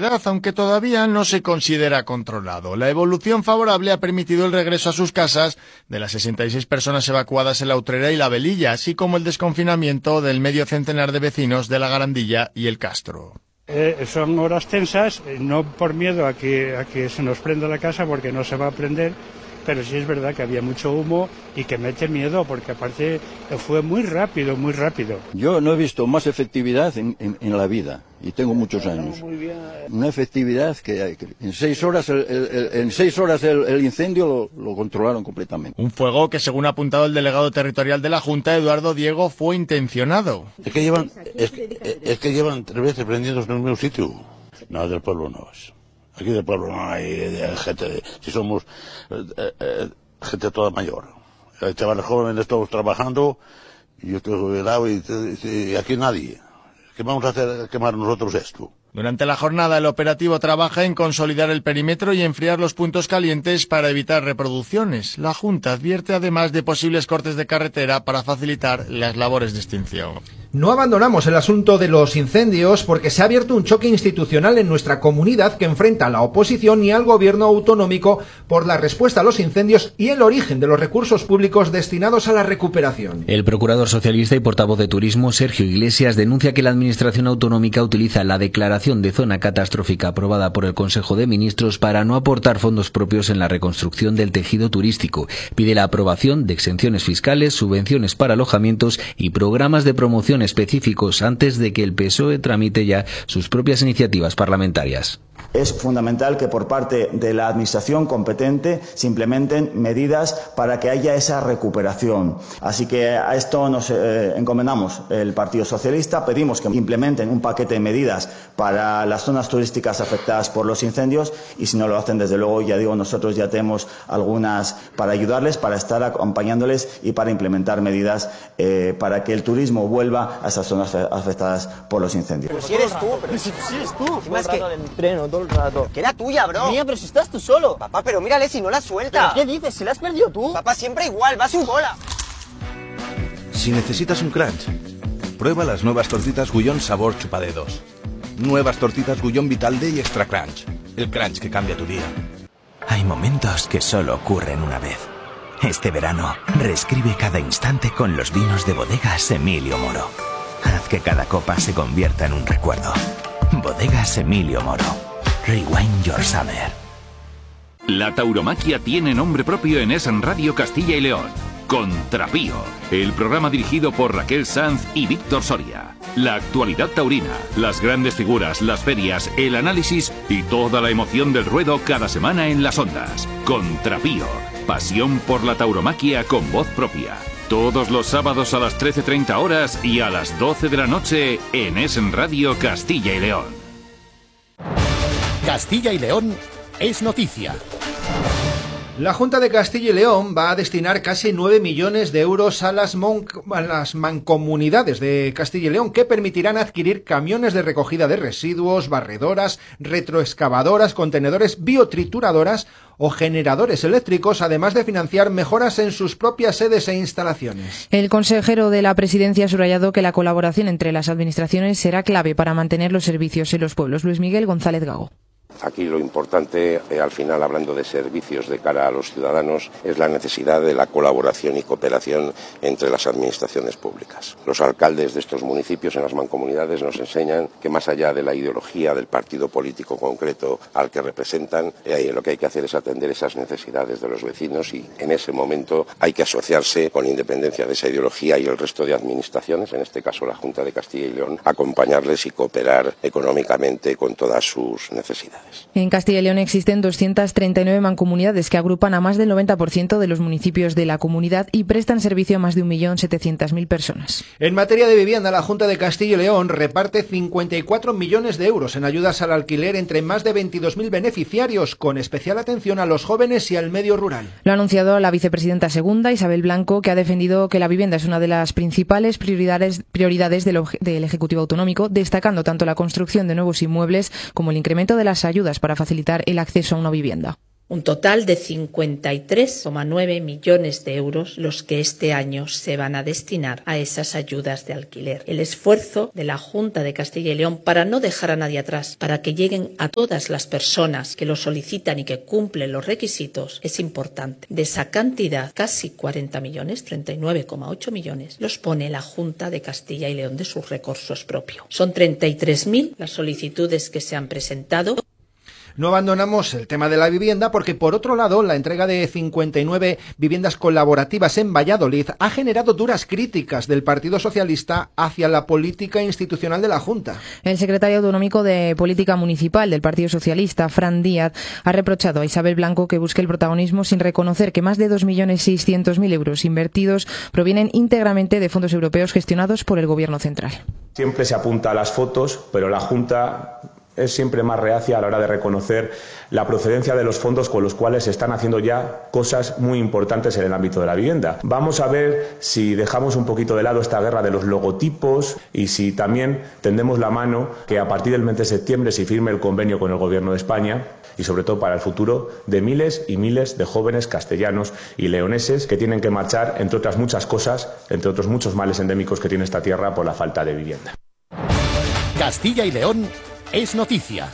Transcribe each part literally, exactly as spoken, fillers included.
edad, aunque todavía no se considera controlado. La evolución favorable ha permitido el regreso a sus casas de las sesenta y seis personas evacuadas en la Utrera y la Velilla, así como el desconfinamiento del medio centenar de vecinos de la Garandilla y el Castro. Eh, son horas tensas, eh, no por miedo a que, a que se nos prenda la casa, porque no se va a prender, pero sí es verdad que había mucho humo y que mete miedo, porque aparte fue muy rápido, muy rápido. Yo no he visto más efectividad en, en, en la vida, y tengo muchos años. Una efectividad que, que en seis horas el, el, el, en seis horas el, el incendio lo, lo controlaron completamente. Un fuego que, según ha apuntado el delegado territorial de la Junta, Eduardo Diego, fue intencionado. Es que llevan, es, es que llevan tres veces prendidos en el mismo sitio. No, del pueblo no es. Aquí del pueblo no hay gente, de, si somos eh, eh, gente toda mayor. Hay chavales jóvenes todos trabajando, y yo estoy jubilado y, y, y aquí nadie. ¿Qué vamos a hacer, quemar nosotros esto? Durante la jornada, el operativo trabaja en consolidar el perímetro y enfriar los puntos calientes para evitar reproducciones. La Junta advierte además de posibles cortes de carretera para facilitar las labores de extinción. No abandonamos el asunto de los incendios porque se ha abierto un choque institucional en nuestra comunidad que enfrenta a la oposición y al gobierno autonómico por la respuesta a los incendios y el origen de los recursos públicos destinados a la recuperación. El procurador socialista y portavoz de Turismo, Sergio Iglesias, denuncia que la administración autonómica utiliza la declaración de zona catastrófica aprobada por el Consejo de Ministros para no aportar fondos propios en la reconstrucción del tejido turístico. Pide la aprobación de exenciones fiscales, subvenciones para alojamientos y programas de promoción específicos antes de que el P S O E tramite ya sus propias iniciativas parlamentarias. Es fundamental que por parte de la administración competente se implementen medidas para que haya esa recuperación. Así que a esto nos eh, encomendamos el Partido Socialista. Pedimos que implementen un paquete de medidas para las zonas turísticas afectadas por los incendios, y si no lo hacen, desde luego, ya digo, nosotros ya tenemos algunas para ayudarles, para estar acompañándoles y para implementar medidas eh, para que el turismo vuelva a esas zonas afectadas por los incendios. Pero si eres tú, pero si, si eres tú. Más que todo el rato. Que era tuya, bro. Mía, pero si estás tú solo. Papá, pero mírale si no la suelta. ¿Pero qué dices? Si la has perdido tú. Papá, siempre igual, va sin cola. Si necesitas un crunch, prueba las nuevas tortitas Gullón sabor chupadedos. Nuevas tortitas Gullón Vital Day Extra Crunch. El crunch que cambia tu día. Hay momentos que solo ocurren una vez. Este verano, reescribe cada instante con los vinos de Bodegas Emilio Moro. Haz que cada copa se convierta en un recuerdo. Bodegas Emilio Moro. Rewind your summer. La tauromaquia tiene nombre propio en Es Radio Castilla y León. Contrapío, el programa dirigido por Raquel Sanz y Víctor Soria. La actualidad taurina, las grandes figuras, las ferias, el análisis y toda la emoción del ruedo cada semana en las ondas. Contrapío, pasión por la tauromaquia con voz propia. Todos los sábados a las trece treinta horas y a las doce de la noche en Es Radio Castilla y León. Castilla y León es noticia. La Junta de Castilla y León va a destinar casi nueve millones de euros a las, mon a las mancomunidades de Castilla y León, que permitirán adquirir camiones de recogida de residuos, barredoras, retroexcavadoras, contenedores, biotrituradoras o generadores eléctricos, además de financiar mejoras en sus propias sedes e instalaciones. El consejero de la Presidencia ha subrayado que la colaboración entre las administraciones será clave para mantener los servicios en los pueblos. Luis Miguel González Gago. Aquí lo importante, eh, al final, hablando de servicios de cara a los ciudadanos, es la necesidad de la colaboración y cooperación entre las administraciones públicas. Los alcaldes de estos municipios en las mancomunidades nos enseñan que más allá de la ideología del partido político concreto al que representan, eh, lo que hay que hacer es atender esas necesidades de los vecinos, y en ese momento hay que asociarse con independencia de esa ideología y el resto de administraciones, en este caso la Junta de Castilla y León, acompañarles y cooperar económicamente con todas sus necesidades. En Castilla y León existen doscientas treinta y nueve mancomunidades que agrupan a más del noventa por ciento de los municipios de la comunidad y prestan servicio a más de un millón setecientas mil personas. En materia de vivienda, la Junta de Castilla y León reparte cincuenta y cuatro millones de euros en ayudas al alquiler entre más de veintidós mil beneficiarios, con especial atención a los jóvenes y al medio rural. Lo ha anunciado la vicepresidenta segunda, Isabel Blanco, que ha defendido que la vivienda es una de las principales prioridades, prioridades del, del Ejecutivo Autonómico, destacando tanto la construcción de nuevos inmuebles como el incremento de las ayudas para facilitar el acceso a una vivienda. Un total de cincuenta y tres coma nueve millones de euros los que este año se van a destinar a esas ayudas de alquiler. El esfuerzo de la Junta de Castilla y León para no dejar a nadie atrás, para que lleguen a todas las personas que lo solicitan y que cumplen los requisitos, es importante. De esa cantidad, casi cuarenta millones, treinta y nueve coma ocho millones, los pone la Junta de Castilla y León de sus recursos propios. Son treinta y tres mil las solicitudes que se han presentado. No abandonamos el tema de la vivienda porque, por otro lado, la entrega de cincuenta y nueve viviendas colaborativas en Valladolid ha generado duras críticas del Partido Socialista hacia la política institucional de la Junta. El secretario autonómico de Política Municipal del Partido Socialista, Fran Díaz, ha reprochado a Isabel Blanco que busque el protagonismo sin reconocer que más de dos millones seiscientos mil euros invertidos provienen íntegramente de fondos europeos gestionados por el Gobierno central. Siempre se apunta a las fotos, pero la Junta es siempre más reacia a la hora de reconocer la procedencia de los fondos con los cuales se están haciendo ya cosas muy importantes en el ámbito de la vivienda. Vamos a ver si dejamos un poquito de lado esta guerra de los logotipos y si también tendemos la mano que a partir del mes de septiembre se firme el convenio con el Gobierno de España y sobre todo para el futuro de miles y miles de jóvenes castellanos y leoneses que tienen que marchar, entre otras muchas cosas, entre otros muchos males endémicos que tiene esta tierra por la falta de vivienda. Castilla y León es noticia.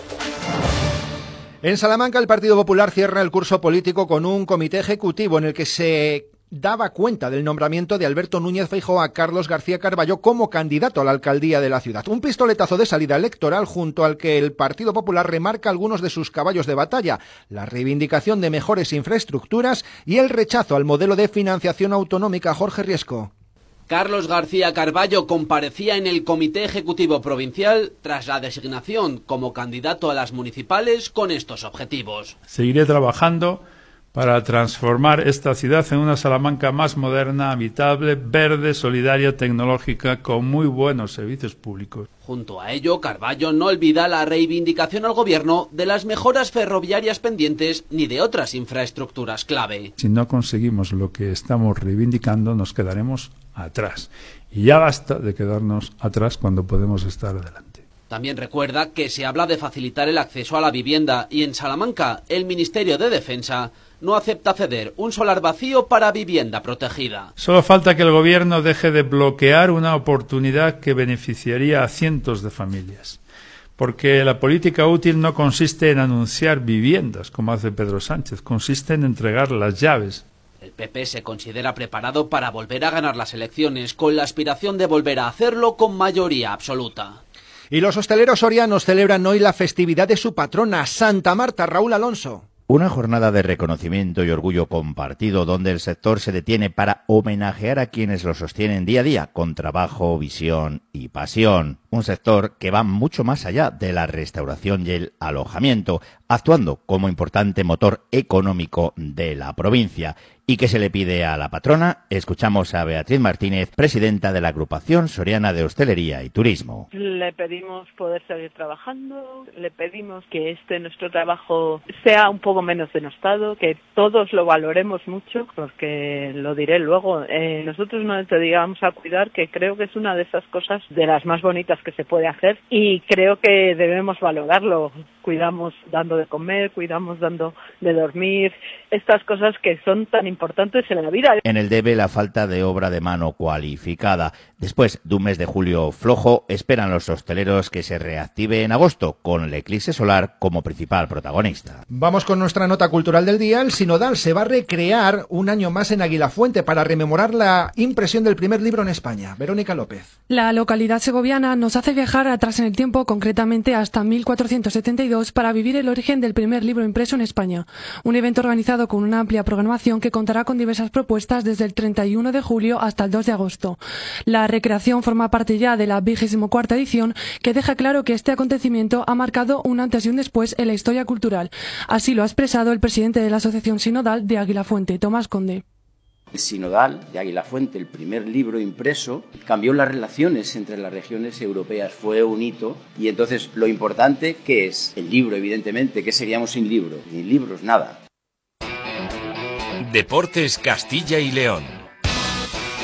En Salamanca, el Partido Popular cierra el curso político con un comité ejecutivo en el que se daba cuenta del nombramiento de Alberto Núñez Feijóo a Carlos García Carballo como candidato a la alcaldía de la ciudad. Un pistoletazo de salida electoral junto al que el Partido Popular remarca algunos de sus caballos de batalla, la reivindicación de mejores infraestructuras y el rechazo al modelo de financiación autonómica. Jorge Riesco. Carlos García Carballo comparecía en el Comité Ejecutivo Provincial tras la designación como candidato a las municipales con estos objetivos. Seguiré trabajando para transformar esta ciudad en una Salamanca más moderna, habitable, verde, solidaria, tecnológica, con muy buenos servicios públicos. Junto a ello, Carballo no olvida la reivindicación al Gobierno de las mejoras ferroviarias pendientes ni de otras infraestructuras clave. Si no conseguimos lo que estamos reivindicando, nos quedaremos atrás. Y ya basta de quedarnos atrás cuando podemos estar adelante. También recuerda que se habla de facilitar el acceso a la vivienda y en Salamanca el Ministerio de Defensa no acepta ceder un solar vacío para vivienda protegida. Solo falta que el Gobierno deje de bloquear una oportunidad que beneficiaría a cientos de familias. Porque la política útil no consiste en anunciar viviendas, como hace Pedro Sánchez, consiste en entregar las llaves. El P P se considera preparado para volver a ganar las elecciones con la aspiración de volver a hacerlo con mayoría absoluta. Y los hosteleros sorianos celebran hoy la festividad de su patrona, Santa Marta. Raúl Alonso. Una jornada de reconocimiento y orgullo compartido donde el sector se detiene para homenajear a quienes lo sostienen día a día con trabajo, visión y pasión. Un sector que va mucho más allá de la restauración y el alojamiento, actuando como importante motor económico de la provincia. ¿Y qué se le pide a la patrona? Escuchamos a Beatriz Martínez, presidenta de la Agrupación Soriana de Hostelería y Turismo. Le pedimos poder seguir trabajando, le pedimos que este nuestro trabajo sea un poco menos denostado, que todos lo valoremos mucho, porque lo diré luego, eh, nosotros nos dedicamos a cuidar, que creo que es una de esas cosas de las más bonitas que se puede hacer y creo que debemos valorarlo. Cuidamos dando de comer, cuidamos dando de dormir, estas cosas que son tan importantes en la vida. En el debe la falta de obra de mano cualificada. Después de un mes de julio flojo, esperan los hosteleros que se reactive en agosto, con el eclipse solar como principal protagonista. Vamos con nuestra nota cultural del día. El Sinodal se va a recrear un año más en Aguilafuente para rememorar la impresión del primer libro en España. Verónica López. La localidad segoviana nos hace viajar atrás en el tiempo, concretamente hasta mil cuatrocientos setenta y dos, para vivir el origen del primer libro impreso en España. Un evento organizado con una amplia programación que contará con diversas propuestas desde el treinta y uno de julio hasta el dos de agosto. La recreación forma parte ya de la vigésima cuarta edición, que deja claro que este acontecimiento ha marcado un antes y un después en la historia cultural. Así lo ha expresado el presidente de la Asociación Sinodal de Aguilafuente, Tomás Conde. El Sinodal de Aguilafuente, el primer libro impreso, cambió las relaciones entre las regiones europeas, fue un hito. Y entonces lo importante, ¿qué es? El libro, evidentemente. ¿Qué seríamos sin libro? Sin libros, nada. Deportes Castilla y León.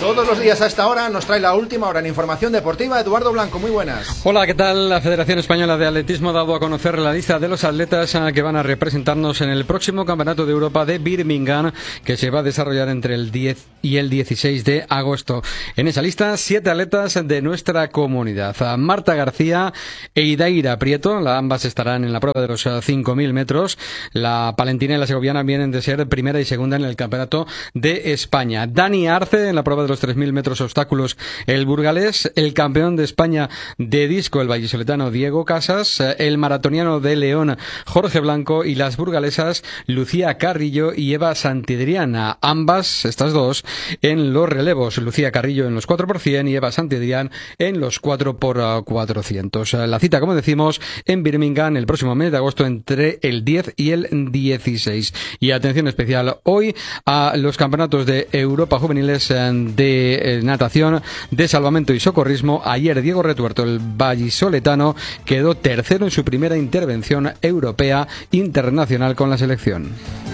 Todos los días a esta hora nos trae la última hora en información deportiva. Eduardo Blanco, muy buenas. Hola, ¿qué tal? La Federación Española de Atletismo ha dado a conocer la lista de los atletas que van a representarnos en el próximo Campeonato de Europa de Birmingham, que se va a desarrollar entre el diez y el dieciséis de agosto. En esa lista, siete atletas de nuestra comunidad. Marta García e Idaira Prieto, la, ambas estarán en la prueba de los cinco mil metros. La palentina y la segoviana vienen de ser primera y segunda en el Campeonato de España. Dani Arce en la prueba de los tres mil metros obstáculos, el burgalés, el campeón de España de disco, el vallisoletano Diego Casas, el maratoniano de León, Jorge Blanco, y las burgalesas Lucía Carrillo y Eva Santidriana, ambas, estas dos, en los relevos. Lucía Carrillo en los cuatro por cien y Eva Santidrián en los cuatro por cuatrocientos. La cita, como decimos, en Birmingham el próximo mes de agosto entre el diez y el dieciséis. Y atención especial hoy a los campeonatos de Europa juveniles de de natación, de salvamento y socorrismo. Ayer Diego Retuerto, el vallisoletano, quedó tercero en su primera intervención europea internacional con la selección.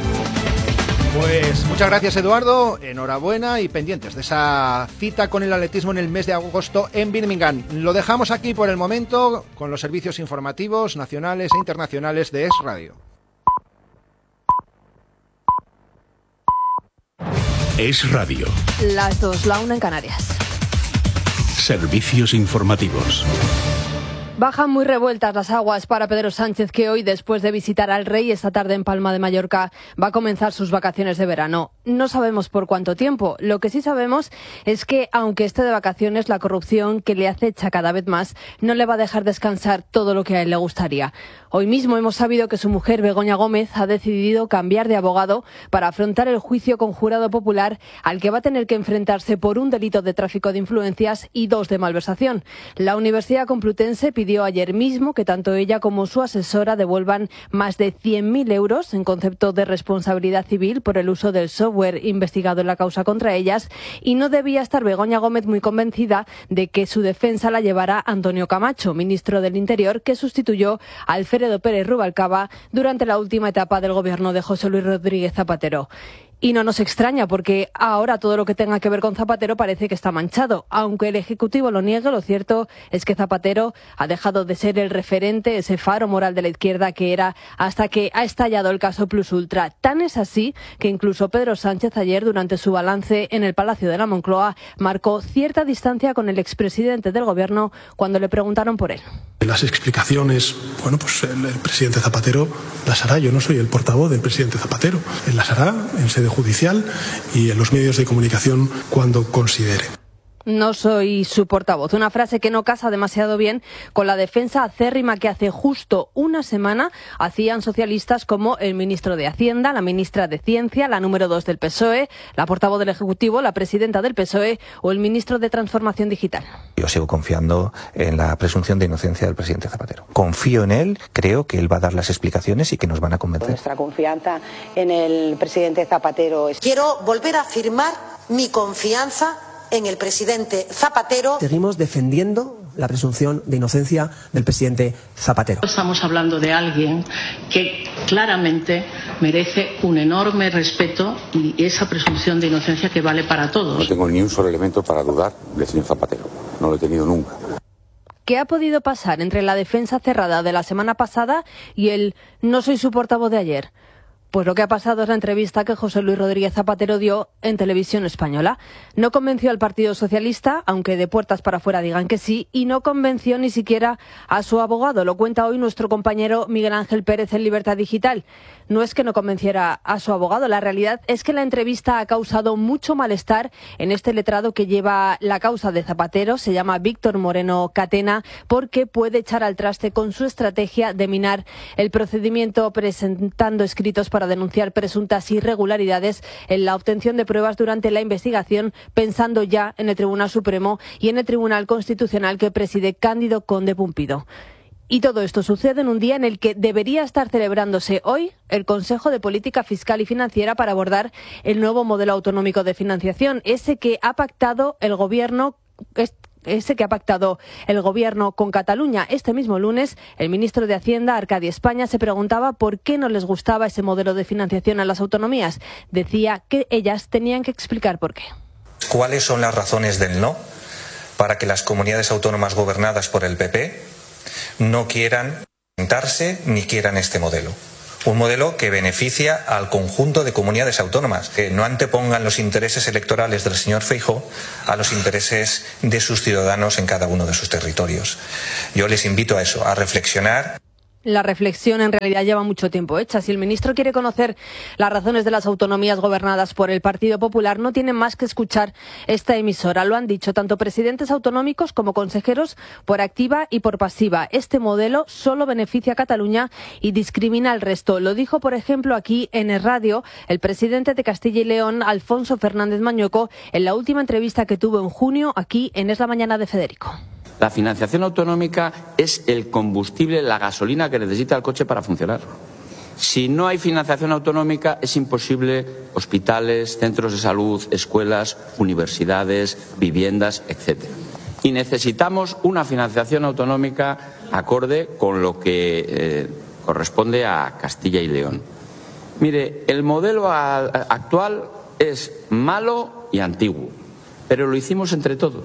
Pues muchas gracias, Eduardo, enhorabuena y pendientes de esa cita con el atletismo en el mes de agosto en Birmingham. Lo dejamos aquí por el momento con los servicios informativos nacionales e internacionales de Es Radio. Es Radio. Las dos, la una en Canarias. Servicios informativos. Bajan muy revueltas las aguas para Pedro Sánchez, que hoy, después de visitar al rey esta tarde en Palma de Mallorca, va a comenzar sus vacaciones de verano. No sabemos por cuánto tiempo. Lo que sí sabemos es que, aunque esté de vacaciones, la corrupción que le acecha cada vez más no le va a dejar descansar todo lo que a él le gustaría. Hoy mismo hemos sabido que su mujer, Begoña Gómez, ha decidido cambiar de abogado para afrontar el juicio con jurado popular al que va a tener que enfrentarse por un delito de tráfico de influencias y dos de malversación. La Universidad Complutense pidió ayer mismo que tanto ella como su asesora devuelvan más de cien mil euros en concepto de responsabilidad civil por el uso del software investigado en la causa contra ellas, y no debía estar Begoña Gómez muy convencida de que su defensa la llevara Antonio Camacho, ministro del Interior, que sustituyó a Alfredo Pérez Rubalcaba durante la última etapa del gobierno de José Luis Rodríguez Zapatero. Y no nos extraña, porque ahora todo lo que tenga que ver con Zapatero parece que está manchado. Aunque el Ejecutivo lo niegue, lo cierto es que Zapatero ha dejado de ser el referente, ese faro moral de la izquierda que era hasta que ha estallado el caso Plus Ultra. Tan es así que incluso Pedro Sánchez ayer, durante su balance en el Palacio de la Moncloa, marcó cierta distancia con el expresidente del Gobierno cuando le preguntaron por él. Las explicaciones, bueno, pues el, el presidente Zapatero las hará. Yo no soy el portavoz del presidente Zapatero. Él las hará en sede judicial y en los medios de comunicación cuando considere. No soy su portavoz. Una frase que no casa demasiado bien con la defensa acérrima que hace justo una semana hacían socialistas como el ministro de Hacienda, la ministra de Ciencia, la número dos del P S O E, la portavoz del Ejecutivo, la presidenta del P S O E o el ministro de Transformación Digital. Yo sigo confiando en la presunción de inocencia del presidente Zapatero. Confío en él, creo que él va a dar las explicaciones y que nos van a convencer. Nuestra confianza en el presidente Zapatero es... Quiero volver a afirmar mi confianza en el presidente Zapatero. Seguimos defendiendo la presunción de inocencia del presidente Zapatero. Estamos hablando de alguien que claramente merece un enorme respeto y esa presunción de inocencia que vale para todos. No tengo ni un solo elemento para dudar del señor Zapatero. No lo he tenido nunca. ¿Qué ha podido pasar entre la defensa cerrada de la semana pasada y el no soy su portavoz de ayer? Pues lo que ha pasado es la entrevista que José Luis Rodríguez Zapatero dio en Televisión Española. No convenció al Partido Socialista, aunque de puertas para afuera digan que sí, y no convenció ni siquiera a su abogado. Lo cuenta hoy nuestro compañero Miguel Ángel Pérez en Libertad Digital. No es que no convenciera a su abogado, la realidad es que la entrevista ha causado mucho malestar en este letrado que lleva la causa de Zapatero, se llama Víctor Moreno Catena, porque puede echar al traste con su estrategia de minar el procedimiento presentando escritos para denunciar presuntas irregularidades en la obtención de pruebas durante la investigación, pensando ya en el Tribunal Supremo y en el Tribunal Constitucional que preside Cándido Conde Pumpido. Y todo esto sucede en un día en el que debería estar celebrándose hoy el Consejo de Política Fiscal y Financiera para abordar el nuevo modelo autonómico de financiación, ese que ha pactado el Gobierno ese que ha pactado el Gobierno con Cataluña. Este mismo lunes, el ministro de Hacienda, Arcadi España, se preguntaba por qué no les gustaba ese modelo de financiación a las autonomías. Decía que ellas tenían que explicar por qué. cuáles son las razones del no para que las comunidades autónomas gobernadas por el P P no quieran presentarse ni quieran este modelo. Un modelo que beneficia al conjunto de comunidades autónomas, que no antepongan los intereses electorales del señor Feijóo a los intereses de sus ciudadanos en cada uno de sus territorios. Yo les invito a eso, a reflexionar. La reflexión en realidad lleva mucho tiempo hecha. Si el ministro quiere conocer las razones de las autonomías gobernadas por el Partido Popular, no tiene más que escuchar esta emisora. Lo han dicho tanto presidentes autonómicos como consejeros por activa y por pasiva. Este modelo solo beneficia a Cataluña y discrimina al resto. Lo dijo, por ejemplo, aquí en el radio el presidente de Castilla y León, Alfonso Fernández Mañueco, en la última entrevista que tuvo en junio aquí en Es la Mañana de Federico. La financiación autonómica es el combustible, la gasolina que necesita el coche para funcionar. Si no hay financiación autonómica, es imposible hospitales, centros de salud, escuelas, universidades, viviendas, etcétera. Y necesitamos una financiación autonómica acorde con lo que eh, corresponde a Castilla y León. Mire, el modelo a, a, actual es malo y antiguo, pero lo hicimos entre todos.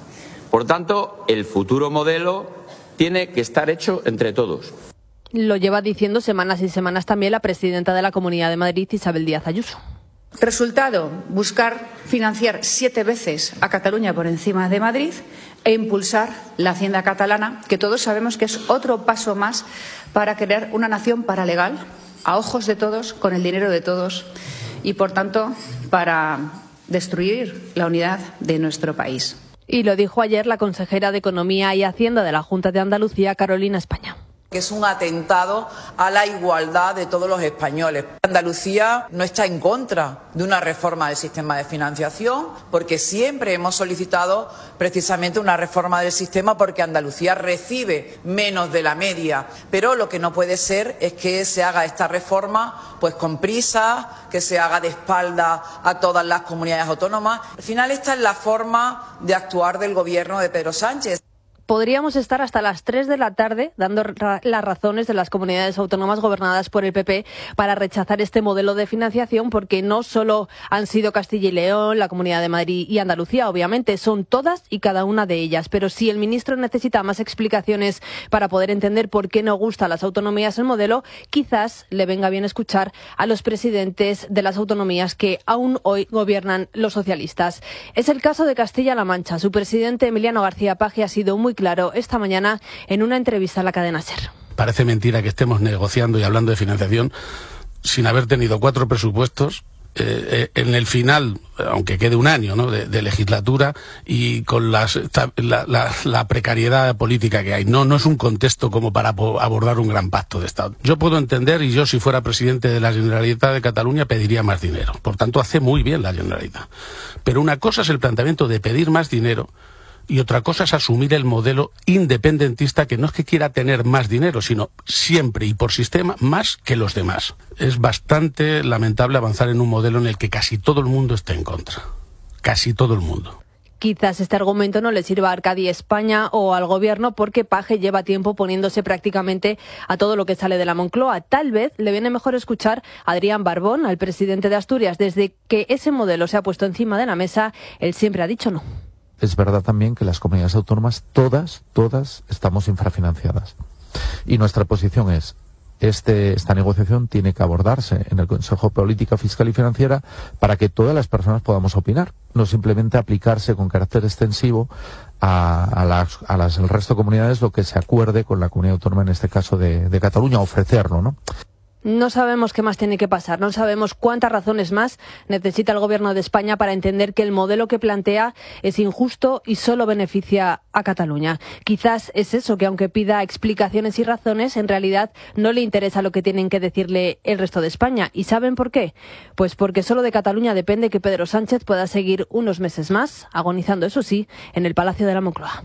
Por tanto, el futuro modelo tiene que estar hecho entre todos. Lo lleva diciendo semanas y semanas también la presidenta de la Comunidad de Madrid, Isabel Díaz Ayuso. Resultado, buscar financiar siete veces a Cataluña por encima de Madrid e impulsar la hacienda catalana, que todos sabemos que es otro paso más para crear una nación paralegal, a ojos de todos, con el dinero de todos y, por tanto, para destruir la unidad de nuestro país. Y lo dijo ayer la consejera de Economía y Hacienda de la Junta de Andalucía, Carolina España. Que es un atentado a la igualdad de todos los españoles. Andalucía no está en contra de una reforma del sistema de financiación, porque siempre hemos solicitado precisamente una reforma del sistema, porque Andalucía recibe menos de la media. Pero lo que no puede ser es que se haga esta reforma pues con prisa, que se haga de espalda a todas las comunidades autónomas. Al final esta es la forma de actuar del gobierno de Pedro Sánchez. Podríamos estar hasta las tres de la tarde dando ra- las razones de las comunidades autónomas gobernadas por el P P para rechazar este modelo de financiación, porque no solo han sido Castilla y León, la Comunidad de Madrid y Andalucía, obviamente, son todas y cada una de ellas. Pero si el ministro necesita más explicaciones para poder entender por qué no gusta a las autonomías el modelo, quizás le venga bien escuchar a los presidentes de las autonomías que aún hoy gobiernan los socialistas. Es el caso de Castilla-La Mancha. Su presidente, Emiliano García Paje, ha sido muy claro esta mañana en una entrevista a la cadena SER. Parece mentira que estemos negociando y hablando de financiación sin haber tenido cuatro presupuestos eh, en el final, aunque quede un año, ¿no?, de, de legislatura, y con las, la, la, la precariedad política que hay. No, no es un contexto como para abordar un gran pacto de Estado. Yo puedo entender, y yo si fuera presidente de la Generalitat de Cataluña pediría más dinero. Por tanto, hace muy bien la Generalitat. Pero una cosa es el planteamiento de pedir más dinero, y otra cosa es asumir el modelo independentista, que no es que quiera tener más dinero, sino siempre y por sistema más que los demás. Es bastante lamentable avanzar en un modelo en el que casi todo el mundo esté en contra. Casi todo el mundo. Quizás este argumento no le sirva a Arcadi España o al gobierno, porque Paje lleva tiempo poniéndose prácticamente a todo lo que sale de la Moncloa. Tal vez le viene mejor escuchar a Adrián Barbón, al presidente de Asturias. Desde que ese modelo se ha puesto encima de la mesa, él siempre ha dicho no. Es verdad también que las comunidades autónomas, todas, todas, estamos infrafinanciadas. Y nuestra posición es, este, esta negociación tiene que abordarse en el Consejo de Política Fiscal y Financiera para que todas las personas podamos opinar, no simplemente aplicarse con carácter extensivo a, a, las, a las, el resto de comunidades lo que se acuerde con la comunidad autónoma, en este caso de, de Cataluña, ofrecerlo, ¿no? No sabemos qué más tiene que pasar, no sabemos cuántas razones más necesita el Gobierno de España para entender que el modelo que plantea es injusto y solo beneficia a Cataluña. Quizás es eso, que aunque pida explicaciones y razones, en realidad no le interesa lo que tienen que decirle el resto de España. ¿Y saben por qué? Pues porque solo de Cataluña depende que Pedro Sánchez pueda seguir unos meses más, agonizando, eso sí, en el Palacio de la Moncloa.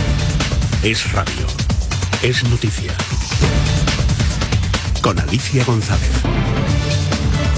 Es radio. Es noticia. Con Alicia González.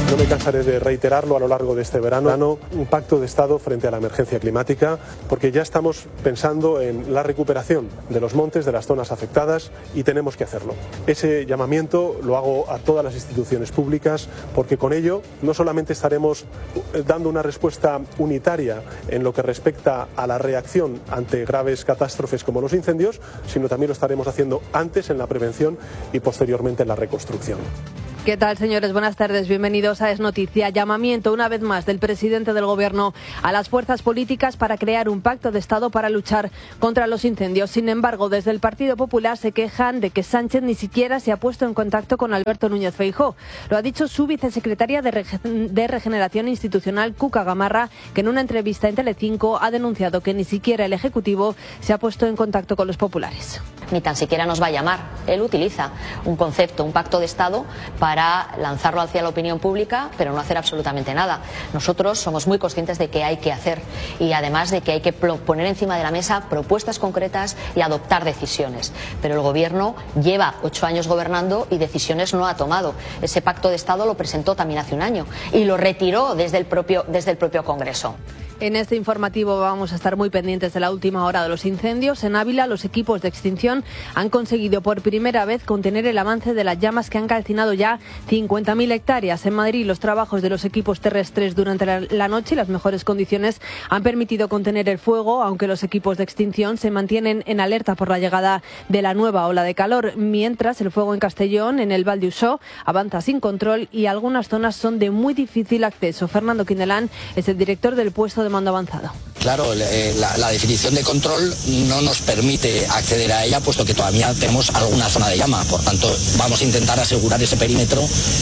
No me cansaré de reiterarlo a lo largo de este verano, un pacto de Estado frente a la emergencia climática, porque ya estamos pensando en la recuperación de los montes, de las zonas afectadas, y tenemos que hacerlo. Ese llamamiento lo hago a todas las instituciones públicas, porque con ello no solamente estaremos dando una respuesta unitaria en lo que respecta a la reacción ante graves catástrofes como los incendios, sino también lo estaremos haciendo antes en la prevención y posteriormente en la reconstrucción. ¿Qué tal, señores? Buenas tardes. Bienvenidos a Es Noticia. Llamamiento una vez más del presidente del Gobierno a las fuerzas políticas para crear un pacto de Estado para luchar contra los incendios. Sin embargo, desde el Partido Popular se quejan de que Sánchez ni siquiera se ha puesto en contacto con Alberto Núñez Feijóo. Lo ha dicho su vicesecretaria de, Rege- de Regeneración Institucional, Cuca Gamarra, que en una entrevista en Telecinco ha denunciado que ni siquiera el Ejecutivo se ha puesto en contacto con los populares. Ni tan siquiera nos va a llamar. Él utiliza un concepto, un pacto de Estado, para lanzarlo hacia la opinión pública, pero no hacer absolutamente nada. Nosotros somos muy conscientes de que hay que hacer y además de que hay que poner encima de la mesa propuestas concretas y adoptar decisiones. Pero el Gobierno lleva ocho años gobernando y decisiones no ha tomado. Ese pacto de Estado lo presentó también hace un año y lo retiró desde el propio, desde el propio Congreso. En este informativo vamos a estar muy pendientes de la última hora de los incendios. En Ávila, los equipos de extinción han conseguido por primera vez contener el avance de las llamas que han calcinado ya cincuenta mil hectáreas. En Madrid, los trabajos de los equipos terrestres durante la, la noche y las mejores condiciones han permitido contener el fuego, aunque los equipos de extinción se mantienen en alerta por la llegada de la nueva ola de calor. Mientras, el fuego en Castellón, en el Val d'Uixó, avanza sin control y algunas zonas son de muy difícil acceso. Fernando Quindelán es el director del puesto de mando avanzado. Claro, eh, la, la definición de control no nos permite acceder a ella, puesto que todavía tenemos alguna zona de llama. Por tanto, vamos a intentar asegurar ese perímetro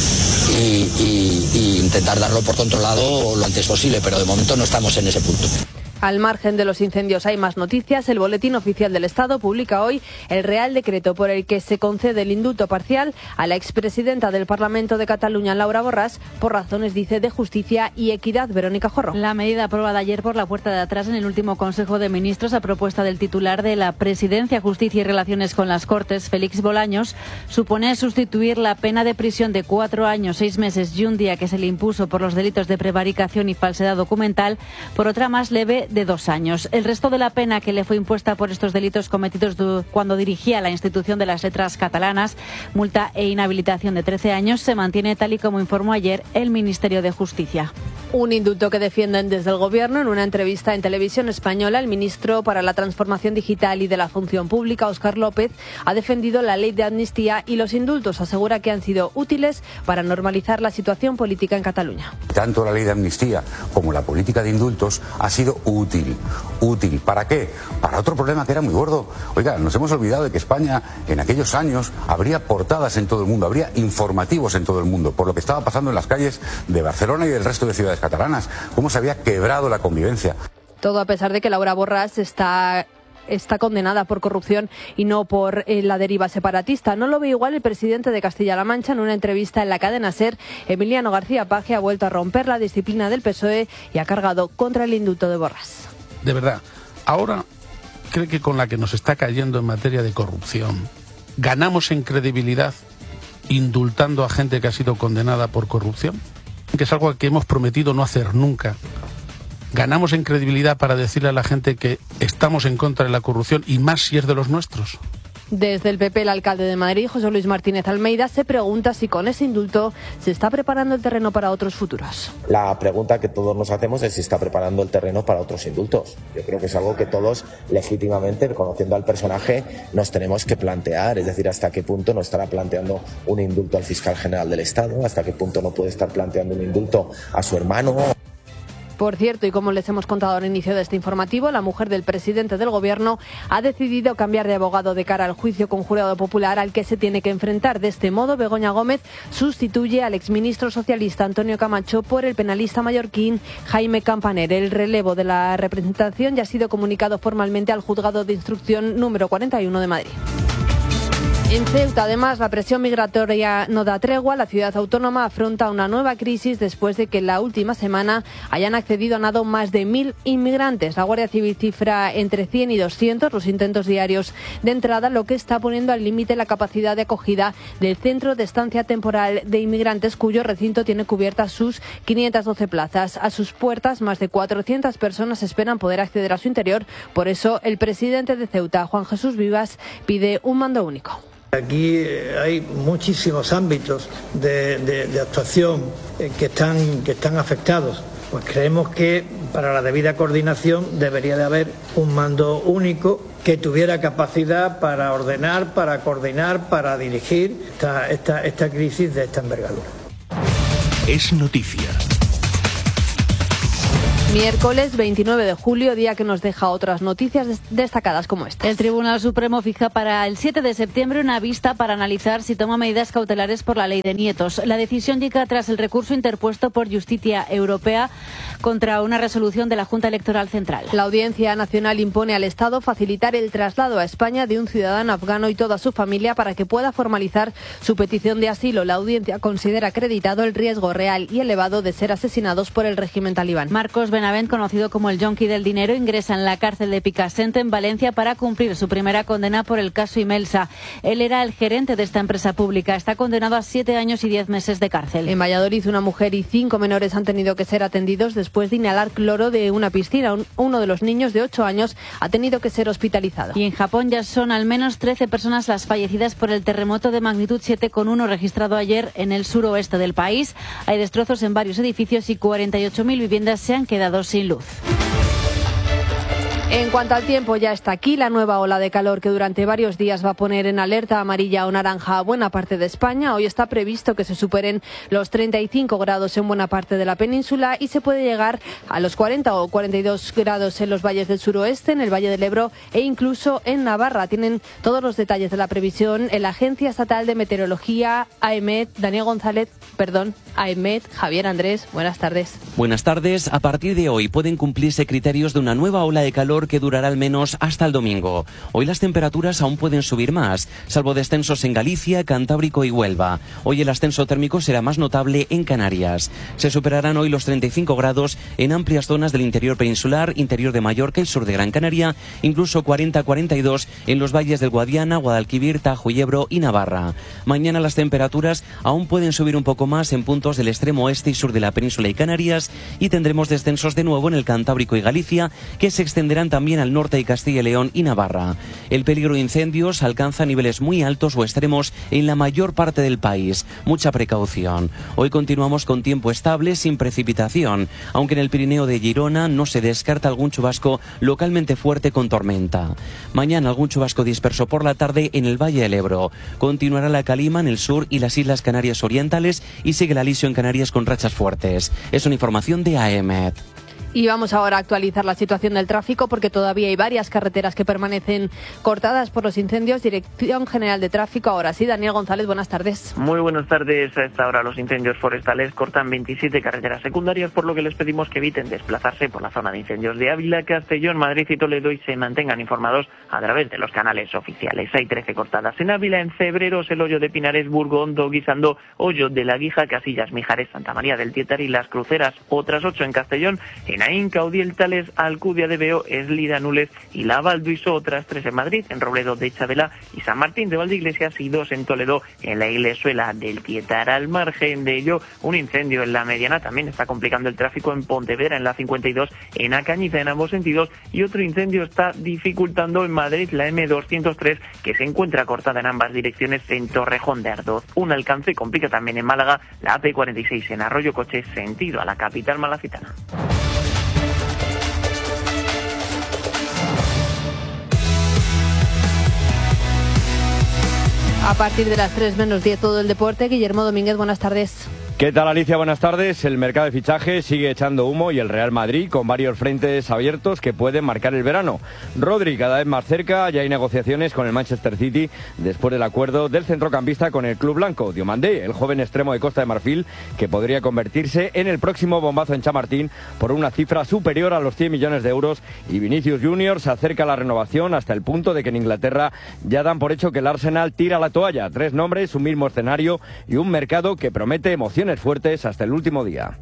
y, y, y intentar darlo por controlado lo antes posible, pero de momento no estamos en ese punto. Al margen de los incendios hay más noticias. El Boletín Oficial del Estado publica hoy el Real Decreto por el que se concede el indulto parcial a la expresidenta del Parlamento de Cataluña, Laura Borràs, por razones, dice, de justicia y equidad. Verónica Jorro. La medida aprobada ayer por la puerta de atrás en el último Consejo de Ministros a propuesta del titular de la Presidencia, Justicia y Relaciones con las Cortes, Félix Bolaños, supone sustituir la pena de prisión de cuatro años, seis meses y un día que se le impuso por los delitos de prevaricación y falsedad documental por otra más leve de dos años. El resto de la pena que le fue impuesta por estos delitos cometidos cuando dirigía la institución de las letras catalanas, multa e inhabilitación de trece años, se mantiene tal y como informó ayer el Ministerio de Justicia. Un indulto que defienden desde el Gobierno. En una entrevista en Televisión Española, el ministro para la Transformación Digital y de la Función Pública, Óscar López, ha defendido la ley de amnistía y los indultos. Asegura que han sido útiles para normalizar la situación política en Cataluña. Tanto la ley de amnistía como la política de indultos ha sido útil. ¿Útil? ¿Para qué? Para otro problema que era muy gordo. Oiga, nos hemos olvidado de que España en aquellos años habría portadas en todo el mundo, habría informativos en todo el mundo, por lo que estaba pasando en las calles de Barcelona y del resto de ciudades catalanas. Cómo se había quebrado la convivencia. Todo a pesar de que Laura Borràs está... está condenada por corrupción y no por eh, la deriva separatista. No lo ve igual el presidente de Castilla-La Mancha. En una entrevista en la cadena SER, Emiliano García Paje ha vuelto a romper la disciplina del P S O E y ha cargado contra el indulto de Borràs. De verdad, ahora cree que con la que nos está cayendo en materia de corrupción, ganamos en credibilidad indultando a gente que ha sido condenada por corrupción, que es algo que hemos prometido no hacer nunca. ¿Ganamos en credibilidad para decirle a la gente que estamos en contra de la corrupción y más si es de los nuestros? Desde el P P, el alcalde de Madrid, José Luis Martínez Almeida, se pregunta si con ese indulto se está preparando el terreno para otros futuros. La pregunta que todos nos hacemos es si está preparando el terreno para otros indultos. Yo creo que es algo que todos legítimamente, conociendo al personaje, nos tenemos que plantear. Es decir, hasta qué punto no estará planteando un indulto al fiscal general del Estado, hasta qué punto no puede estar planteando un indulto a su hermano. Por cierto, y como les hemos contado al inicio de este informativo, la mujer del presidente del Gobierno ha decidido cambiar de abogado de cara al juicio con jurado popular al que se tiene que enfrentar. De este modo, Begoña Gómez sustituye al exministro socialista Antonio Camacho por el penalista mallorquín Jaime Campaner. El relevo de la representación ya ha sido comunicado formalmente al juzgado de instrucción número cuarenta y uno de Madrid. En Ceuta, además, la presión migratoria no da tregua. La ciudad autónoma afronta una nueva crisis después de que en la última semana hayan accedido a nado más de mil inmigrantes. La Guardia Civil cifra entre cien y doscientos los intentos diarios de entrada, lo que está poniendo al límite la capacidad de acogida del Centro de Estancia Temporal de Inmigrantes, cuyo recinto tiene cubiertas sus quinientas doce plazas. A sus puertas, más de cuatrocientas personas esperan poder acceder a su interior. Por eso, el presidente de Ceuta, Juan Jesús Vivas, pide un mando único. Aquí hay muchísimos ámbitos de, de, de actuación que están, que están afectados. Pues creemos que para la debida coordinación debería de haber un mando único que tuviera capacidad para ordenar, para coordinar, para dirigir esta, esta, esta crisis de esta envergadura. Es noticia. Miércoles veintinueve de julio, día que nos deja otras noticias destacadas como esta. El Tribunal Supremo fija para el siete de septiembre una vista para analizar si toma medidas cautelares por la ley de nietos. La decisión llega tras el recurso interpuesto por Justicia Europea contra una resolución de la Junta Electoral Central. La Audiencia Nacional impone al Estado facilitar el traslado a España de un ciudadano afgano y toda su familia para que pueda formalizar su petición de asilo. La Audiencia considera acreditado el riesgo real y elevado de ser asesinados por el régimen talibán. Marcos Benavent, conocido como el yonki del dinero, ingresa en la cárcel de Picassent en Valencia para cumplir su primera condena por el caso Imelsa. Él era el gerente de esta empresa pública. Está condenado a siete años y diez meses de cárcel. En Valladolid, una mujer y cinco menores han tenido que ser atendidos después de inhalar cloro de una piscina. Uno de los niños de ocho años ha tenido que ser hospitalizado. Y en Japón ya son al menos trece personas las fallecidas por el terremoto de magnitud siete coma uno registrado ayer en el suroeste del país. Hay destrozos en varios edificios y cuarenta y ocho mil viviendas se han quedado sin luz. En cuanto al tiempo, ya está aquí la nueva ola de calor que durante varios días va a poner en alerta amarilla o naranja a buena parte de España. Hoy está previsto que se superen los treinta y cinco grados en buena parte de la península y se puede llegar a los cuarenta o cuarenta y dos grados en los valles del suroeste, en el Valle del Ebro e incluso en Navarra. Tienen todos los detalles de la previsión en la Agencia Estatal de Meteorología, AEMET. Daniel González, perdón, AEMET, Javier Andrés, buenas tardes. Buenas tardes. A partir de hoy pueden cumplirse criterios de una nueva ola de calor que durará al menos hasta el domingo. Hoy las temperaturas aún pueden subir más, salvo descensos en Galicia, Cantábrico y Huelva. Hoy el ascenso térmico será más notable en Canarias. Se superarán hoy los treinta y cinco grados en amplias zonas del interior peninsular, interior de Mallorca y sur de Gran Canaria, incluso cuarenta a cuarenta y dos en los valles del Guadiana, Guadalquivir, Tajo y Ebro y Navarra. Mañana las temperaturas aún pueden subir un poco más en puntos del extremo oeste y sur de la península y Canarias y tendremos descensos de nuevo en el Cantábrico y Galicia, que se extenderán también al norte de Castilla y León y Navarra. El peligro de incendios alcanza niveles muy altos o extremos en la mayor parte del país. Mucha precaución. Hoy continuamos con tiempo estable sin precipitación, aunque en el Pirineo de Girona no se descarta algún chubasco localmente fuerte con tormenta. Mañana algún chubasco disperso por la tarde en el Valle del Ebro. Continuará la calima en el sur y las Islas Canarias Orientales y sigue el alisio en Canarias con rachas fuertes. Es una información de AEMET. Y vamos ahora a actualizar la situación del tráfico porque todavía hay varias carreteras que permanecen cortadas por los incendios. Dirección General de Tráfico, ahora sí, Daniel González, buenas tardes. Muy buenas tardes. A esta hora los incendios forestales cortan veintisiete carreteras secundarias, por lo que les pedimos que eviten desplazarse por la zona de incendios de Ávila, Castellón, Madrid y Toledo y se mantengan informados a través de los canales oficiales. Hay trece cortadas en Ávila, en Cebreros, el Hoyo de Pinares, Burgo Hondo, Guisando, Hoyo de la Guija, Casillas, Mijares, Santa María del Tietar y Las Cruceras. Otras ocho en Castellón, en Naín, Caudiel, Tales, Alcudia de Veo, Eslida, Nules y La Valduiso, otras tres en Madrid, en Robledo de Chabela y San Martín de Valdeiglesias y dos en Toledo, en la Ilesuela del Tietar. Al margen de ello, un incendio en la Mediana también está complicando el tráfico en Pontevedra, en la cincuenta y dos, en Acañiza, en ambos sentidos, y otro incendio está dificultando en Madrid la eme doscientos tres, que se encuentra cortada en ambas direcciones en Torrejón de Ardoz. Un alcance complica también en Málaga la A P cuarenta y seis en Arroyo Coche, sentido a la capital malacitana. A partir de las tres menos diez todo el deporte. Guillermo Domínguez, buenas tardes. ¿Qué tal, Alicia? Buenas tardes. El mercado de fichajes sigue echando humo y el Real Madrid con varios frentes abiertos que pueden marcar el verano. Rodri cada vez más cerca, ya hay negociaciones con el Manchester City después del acuerdo del centrocampista con el club blanco. Diomandé, el joven extremo de Costa de Marfil, que podría convertirse en el próximo bombazo en Chamartín por una cifra superior a los cien millones de euros. Y Vinicius Junior se acerca a la renovación hasta el punto de que en Inglaterra ya dan por hecho que el Arsenal tira la toalla. Tres nombres, un mismo escenario y un mercado que promete emociones fuertes hasta el último día.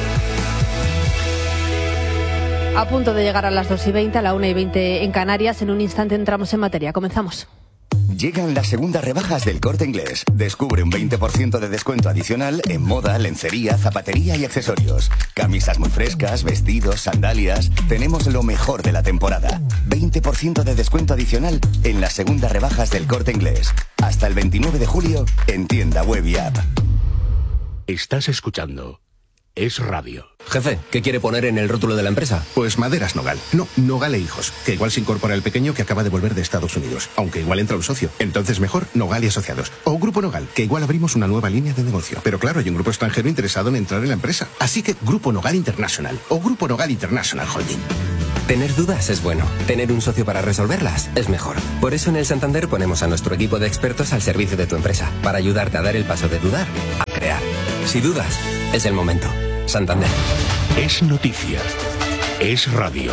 A punto de llegar a las dos y veinte, a la una y veinte en Canarias. En un instante entramos en materia. Comenzamos. Llegan las segundas rebajas del Corte Inglés. Descubre un veinte por ciento de descuento adicional en moda, lencería, zapatería y accesorios. Camisas muy frescas, vestidos, sandalias. Tenemos lo mejor de la temporada. veinte por ciento de descuento adicional en las segundas rebajas del Corte Inglés. Hasta el veintinueve de julio en tienda web y app. Estás escuchando Es Radio. Jefe, ¿qué quiere poner en el rótulo de la empresa? Pues Maderas Nogal. No, Nogal e Hijos. Que igual se incorpora el pequeño que acaba de volver de Estados Unidos. Aunque igual entra un socio. Entonces mejor Nogal y Asociados. O Grupo Nogal, que igual abrimos una nueva línea de negocio. Pero claro, hay un grupo extranjero interesado en entrar en la empresa. Así que Grupo Nogal International. O Grupo Nogal International Holding. Tener dudas es bueno. Tener un socio para resolverlas es mejor. Por eso en el Santander ponemos a nuestro equipo de expertos al servicio de tu empresa. Para ayudarte a dar el paso de dudar a crear. Si dudas, es el momento. Santander. Es noticia. Es radio.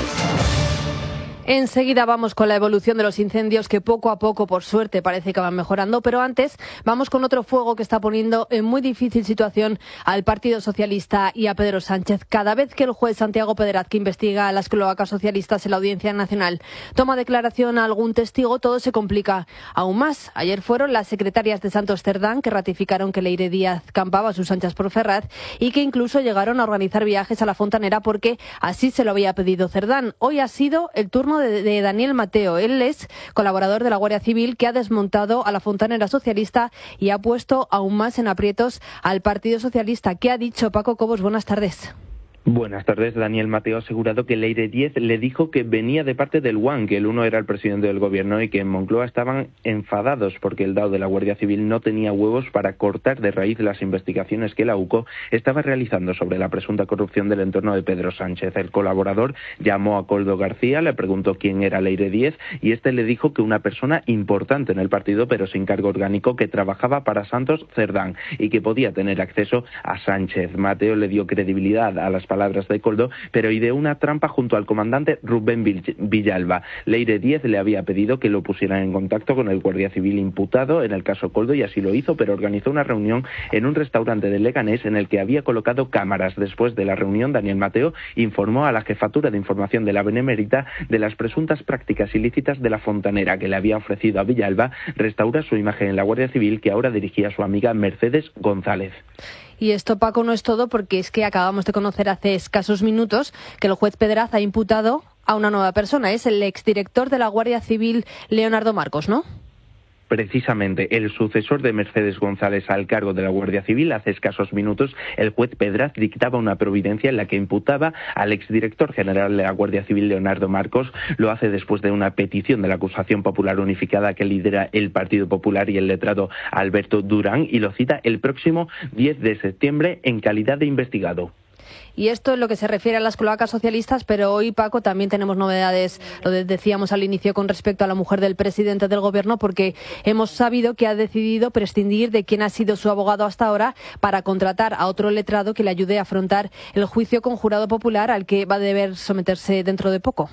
Enseguida vamos con la evolución de los incendios que poco a poco, por suerte, parece que van mejorando. Pero antes vamos con otro fuego que está poniendo en muy difícil situación al Partido Socialista y a Pedro Sánchez. Cada vez que el juez Santiago Pedraz, que investiga a las cloacas socialistas en la Audiencia Nacional, toma declaración a algún testigo, todo se complica aún más. Ayer fueron las secretarias de Santos Cerdán que ratificaron que Leire Díaz campaba a sus anchas por Ferraz y que incluso llegaron a organizar viajes a la Fontanera porque así se lo había pedido Cerdán. Hoy ha sido el turno de, de Daniel Mateo. Él es colaborador de la Guardia Civil que ha desmontado a la Fontanera socialista y ha puesto aún más en aprietos al Partido Socialista. ¿Qué ha dicho Paco Cobos? Buenas tardes. Buenas tardes. Daniel Mateo ha asegurado que Leire Díez le dijo que venía de parte del U A N, que el uno era el presidente del gobierno y que en Moncloa estaban enfadados porque el D A O de la Guardia Civil no tenía huevos para cortar de raíz las investigaciones que la U C O estaba realizando sobre la presunta corrupción del entorno de Pedro Sánchez. El colaborador llamó a Koldo García, le preguntó quién era Leire Díez y este le dijo que una persona importante en el partido pero sin cargo orgánico que trabajaba para Santos Cerdán y que podía tener acceso a Sánchez. Mateo le dio credibilidad a las palabras de Koldo, pero ideó una trampa junto al comandante Rubén Villalba. Leire Díez le había pedido que lo pusieran en contacto con el guardia civil imputado en el caso Koldo y así lo hizo, pero organizó una reunión en un restaurante de Leganés en el que había colocado cámaras. Después de la reunión, Daniel Mateo informó a la Jefatura de Información de la Benemérita de las presuntas prácticas ilícitas de la Fontanera que le había ofrecido a Villalba restaurar su imagen en la Guardia Civil, que ahora dirigía a su amiga Mercedes González. Y esto, Paco, no es todo, porque es que acabamos de conocer hace escasos minutos que el juez Pedraz ha imputado a una nueva persona. Es el exdirector de la Guardia Civil, Leonardo Marcos, ¿no? Precisamente, el sucesor de Mercedes González al cargo de la Guardia Civil, hace escasos minutos, el juez Pedraz dictaba una providencia en la que imputaba al exdirector general de la Guardia Civil, Leonardo Marcos. Lo hace después de una petición de la acusación popular unificada que lidera el Partido Popular y el letrado Alberto Durán, y lo cita el próximo diez de septiembre en calidad de investigado. Y esto es lo que se refiere a las cloacas socialistas, pero hoy, Paco, también tenemos novedades, lo decíamos al inicio, con respecto a la mujer del presidente del gobierno, porque hemos sabido que ha decidido prescindir de quien ha sido su abogado hasta ahora para contratar a otro letrado que le ayude a afrontar el juicio con jurado popular al que va a deber someterse dentro de poco.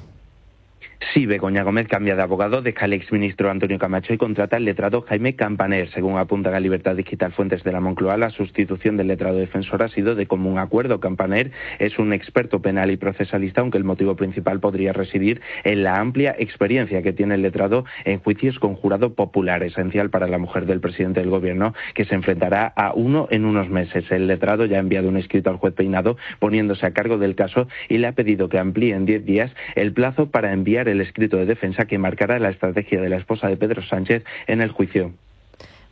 Sí, Begoña Gómez cambia de abogado, deja al exministro Antonio Camacho y contrata al letrado Jaime Campaner. Según apunta a Libertad Digital Fuentes de la Moncloa, la sustitución del letrado defensor ha sido de común acuerdo. Campaner es un experto penal y procesalista, aunque el motivo principal podría residir en la amplia experiencia que tiene el letrado en juicios con jurado popular, esencial para la mujer del presidente del gobierno, que se enfrentará a uno en unos meses. El letrado ya ha enviado un escrito al juez Peinado poniéndose a cargo del caso y le ha pedido que amplíe en diez días el plazo para enviar el escrito de defensa que marcará la estrategia de la esposa de Pedro Sánchez en el juicio.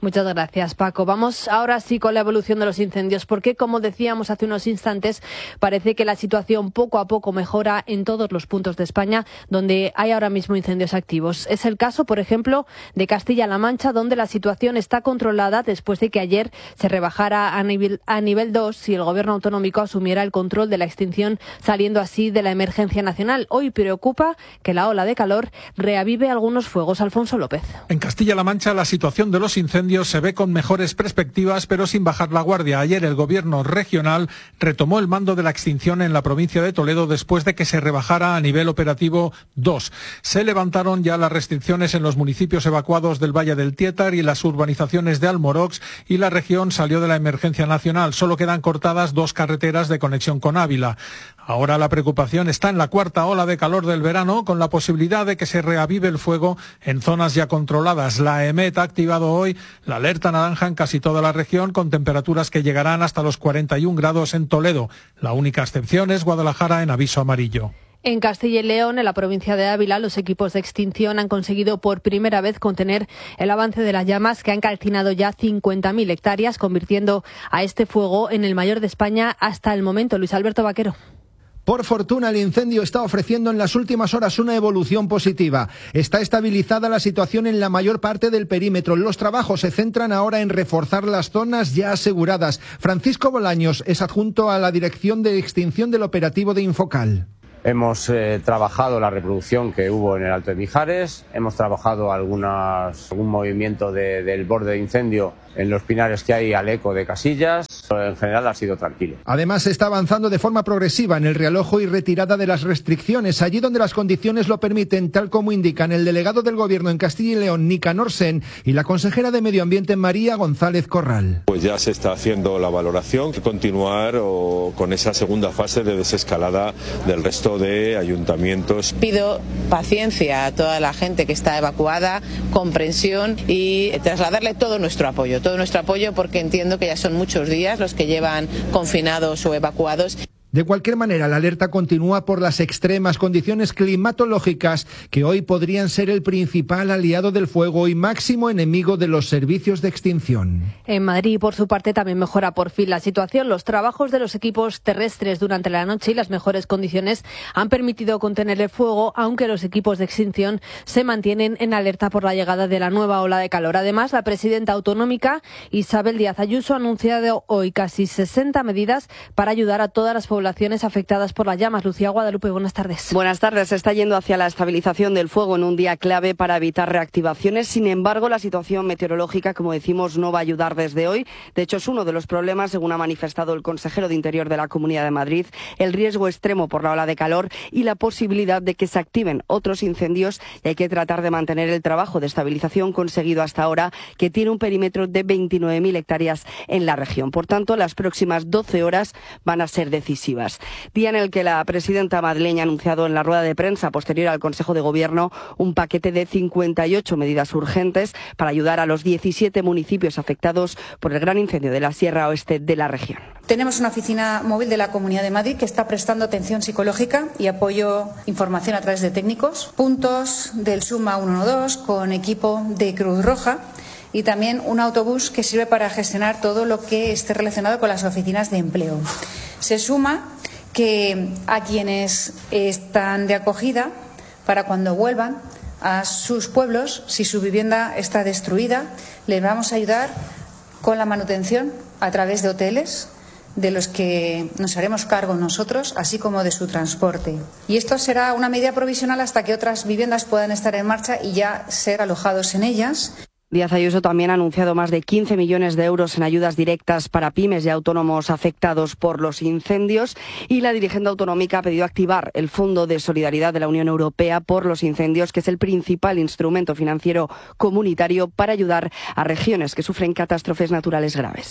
Muchas gracias, Paco. Vamos ahora sí con la evolución de los incendios, porque, como decíamos hace unos instantes, parece que la situación poco a poco mejora en todos los puntos de España donde hay ahora mismo incendios activos. Es el caso, por ejemplo, de Castilla-La Mancha, donde la situación está controlada después de que ayer se rebajara a nivel, a nivel dos y el Gobierno autonómico asumiera el control de la extinción, saliendo así de la emergencia nacional. Hoy preocupa que la ola de calor reavive algunos fuegos. Alfonso López. En Castilla-La Mancha la situación de los incendios se ve con mejores perspectivas, pero sin bajar la guardia. Ayer el Gobierno regional retomó el mando de la extinción en la provincia de Toledo después de que se rebajara a nivel operativo dos. Se levantaron ya las restricciones en los municipios evacuados del Valle del Tietar y las urbanizaciones de Almorox, y la región salió de la emergencia nacional. Solo quedan cortadas dos carreteras de conexión con Ávila. Ahora la preocupación está en la cuarta ola de calor del verano, con la posibilidad de que se reavive el fuego en zonas ya controladas. La EMET ha activado hoy la alerta naranja en casi toda la región, con temperaturas que llegarán hasta los cuarenta y un grados en Toledo. La única excepción es Guadalajara, en aviso amarillo. En Castilla y León, en la provincia de Ávila, los equipos de extinción han conseguido por primera vez contener el avance de las llamas, que han calcinado ya cincuenta mil hectáreas, convirtiendo a este fuego en el mayor de España hasta el momento. Luis Alberto Vaquero. Por fortuna, el incendio está ofreciendo en las últimas horas una evolución positiva. Está estabilizada la situación en la mayor parte del perímetro. Los trabajos se centran ahora en reforzar las zonas ya aseguradas. Francisco Bolaños es adjunto a la Dirección de Extinción del Operativo de Infocal. Hemos eh, trabajado la reproducción que hubo en el Alto de Mijares, hemos trabajado algunas, algún movimiento de, del borde de incendio en los pinares que hay al eco de Casillas. En general ha sido tranquilo. Además, se está avanzando de forma progresiva en el realojo y retirada de las restricciones, allí donde las condiciones lo permiten, tal como indican el delegado del Gobierno en Castilla y León, Nicanor Sen, y la consejera de Medio Ambiente, María González Corral. Pues ya se está haciendo la valoración, continuar o, con esa segunda fase de desescalada del resto de ayuntamientos. Pido paciencia a toda la gente que está evacuada, comprensión y trasladarle todo nuestro apoyo, todo nuestro apoyo porque entiendo que ya son muchos días los que llevan confinados o evacuados. De cualquier manera, la alerta continúa por las extremas condiciones climatológicas que hoy podrían ser el principal aliado del fuego y máximo enemigo de los servicios de extinción. En Madrid, por su parte, también mejora por fin la situación. Los trabajos de los equipos terrestres durante la noche y las mejores condiciones han permitido contener el fuego, aunque los equipos de extinción se mantienen en alerta por la llegada de la nueva ola de calor. Además, la presidenta autonómica, Isabel Díaz Ayuso, ha anunciado hoy casi sesenta medidas para ayudar a todas las poblaciones afectadas por las llamas. Lucía Guadalupe, buenas tardes. Buenas tardes. Se está yendo hacia la estabilización del fuego en un día clave para evitar reactivaciones. Sin embargo, la situación meteorológica, como decimos, no va a ayudar desde hoy. De hecho, es uno de los problemas, según ha manifestado el consejero de Interior de la Comunidad de Madrid, el riesgo extremo por la ola de calor y la posibilidad de que se activen otros incendios, y hay que tratar de mantener el trabajo de estabilización conseguido hasta ahora, que tiene un perímetro de veintinueve mil hectáreas en la región. Por tanto, las próximas doce horas van a ser decisivas. Día en el que la presidenta madrileña ha anunciado en la rueda de prensa posterior al Consejo de Gobierno un paquete de cincuenta y ocho medidas urgentes para ayudar a los diecisiete municipios afectados por el gran incendio de la Sierra Oeste de la región. Tenemos una oficina móvil de la Comunidad de Madrid que está prestando atención psicológica y apoyo, información a través de técnicos, puntos del Suma ciento doce con equipo de Cruz Roja, y también un autobús que sirve para gestionar todo lo que esté relacionado con las oficinas de empleo. Se suma que a quienes están de acogida, para cuando vuelvan a sus pueblos, si su vivienda está destruida, les vamos a ayudar con la manutención a través de hoteles, de los que nos haremos cargo nosotros, así como de su transporte. Y esto será una medida provisional hasta que otras viviendas puedan estar en marcha y ya ser alojados en ellas. Díaz Ayuso también ha anunciado más de quince millones de euros en ayudas directas para pymes y autónomos afectados por los incendios, y la dirigente autonómica ha pedido activar el Fondo de Solidaridad de la Unión Europea por los incendios, que es el principal instrumento financiero comunitario para ayudar a regiones que sufren catástrofes naturales graves.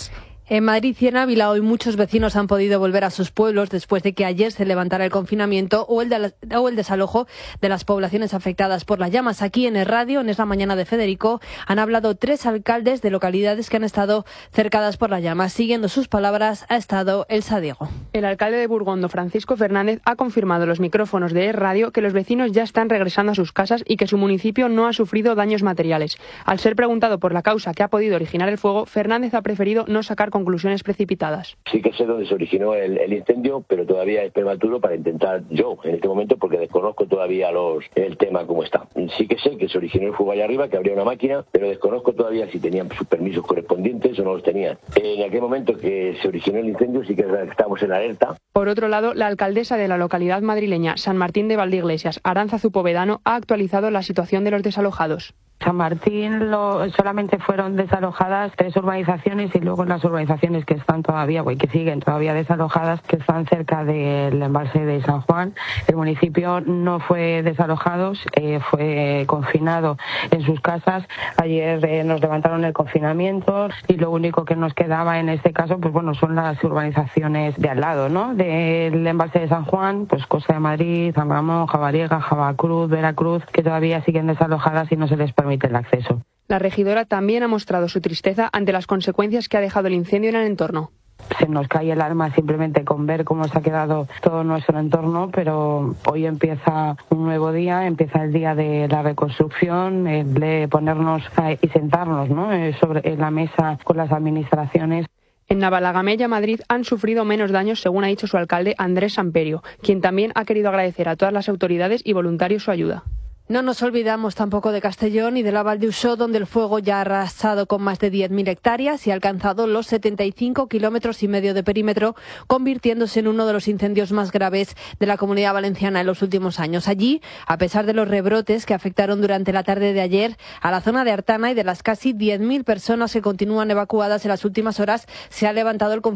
En Madrid y en Ávila hoy muchos vecinos han podido volver a sus pueblos después de que ayer se levantara el confinamiento o el, de la, o el desalojo de las poblaciones afectadas por las llamas. Aquí en el radio, en Es la Mañana de Federico, han hablado tres alcaldes de localidades que han estado cercadas por las llamas. Siguiendo sus palabras ha estado Elsa Diego. El alcalde de Burgondo, Francisco Fernández, ha confirmado a los micrófonos de Es Radio que los vecinos ya están regresando a sus casas y que su municipio no ha sufrido daños materiales. Al ser preguntado por la causa que ha podido originar el fuego, Fernández ha preferido no sacar conclusiones precipitadas. Sí que sé dónde se originó el, el incendio, pero todavía es prematuro para intentar yo, en este momento, porque desconozco todavía los el tema como está. Sí que sé que se originó el fuego allá arriba, que habría una máquina, pero desconozco todavía si tenían sus permisos correspondientes o no los tenían. En aquel momento que se originó el incendio sí que estamos en alerta. Por otro lado, la alcaldesa de la localidad madrileña San Martín de Valdeiglesias, Arantzazu Povedano, ha actualizado la situación de los desalojados. San Martín lo, solamente fueron desalojadas tres urbanizaciones y luego las urbanizaciones que están todavía, o que siguen todavía desalojadas, que están cerca del embalse de San Juan. El municipio no fue desalojado, eh, fue confinado en sus casas. Ayer eh, nos levantaron el confinamiento y lo único que nos quedaba en este caso, pues bueno, son las urbanizaciones de al lado, ¿no? Del embalse de San Juan, pues Costa de Madrid, San Ramón, Javariega, Javacruz, Veracruz, que todavía siguen desalojadas y no se les permite el acceso. La regidora también ha mostrado su tristeza ante las consecuencias que ha dejado el incendio en el entorno. Se nos cae el alma simplemente con ver cómo se ha quedado todo nuestro entorno, pero hoy empieza un nuevo día, empieza el día de la reconstrucción, de ponernos y sentarnos, ¿no?, sobre en la mesa con las administraciones. En Navalagamella, Madrid, han sufrido menos daños, según ha dicho su alcalde Andrés Samperio, quien también ha querido agradecer a todas las autoridades y voluntarios su ayuda. No nos olvidamos tampoco de Castellón y de la Val d'Uixó, donde el fuego ya ha arrasado con más de diez mil hectáreas y ha alcanzado los setenta y cinco kilómetros y medio de perímetro, convirtiéndose en uno de los incendios más graves de la Comunidad Valenciana en los últimos años. Allí, a pesar de los rebrotes que afectaron durante la tarde de ayer a la zona de Artana y de las casi diez mil personas que continúan evacuadas en las últimas horas, se ha levantado el confinamiento